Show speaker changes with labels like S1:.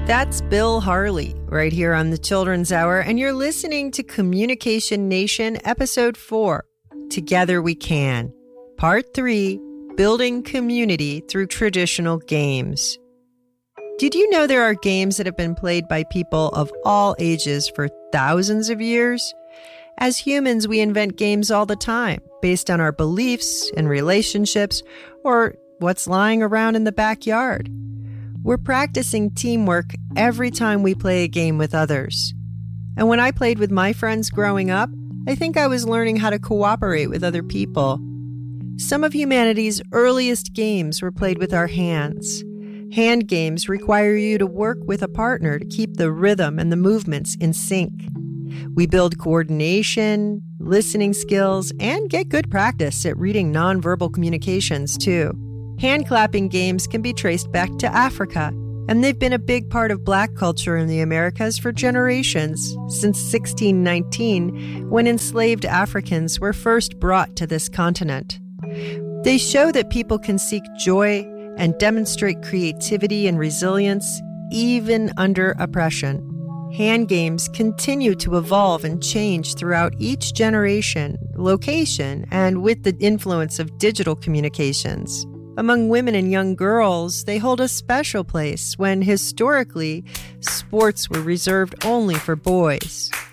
S1: That's Bill Harley, right here on the Children's Hour, and you're listening to Communication Nation, Episode 4, Together We Can, Part 3, Building Community Through Traditional Games. Did you know there are games that have been played by people of all ages for thousands of years? As humans, we invent games all the time, based on our beliefs and relationships, or what's lying around in the backyard. We're practicing teamwork every time we play a game with others. And when I played with my friends growing up, I think I was learning how to cooperate with other people. Some of humanity's earliest games were played with our hands. Hand games require you to work with a partner to keep the rhythm and the movements in sync. We build coordination, listening skills, and get good practice at reading nonverbal communications, too. Hand clapping games can be traced back to Africa, and they've been a big part of Black culture in the Americas for generations, since 1619, when enslaved Africans were first brought to this continent. They show that people can seek joy and demonstrate creativity and resilience, even under oppression. Hand games continue to evolve and change throughout each generation, location, and with the influence of digital communications. Among women and young girls, they hold a special place when, historically, sports were reserved only for boys.